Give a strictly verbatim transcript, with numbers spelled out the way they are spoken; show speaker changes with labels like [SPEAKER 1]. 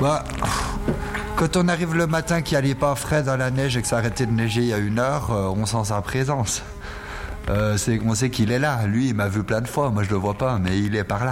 [SPEAKER 1] Bah, quand on arrive le matin qu'il n'y allait pas frais dans la neige et que ça arrêtait de neiger il y a une heure, euh, on sent sa présence. Euh, c'est, on sait qu'il est là. Lui, il m'a vu plein de fois. Moi, je le vois pas, mais il est par là.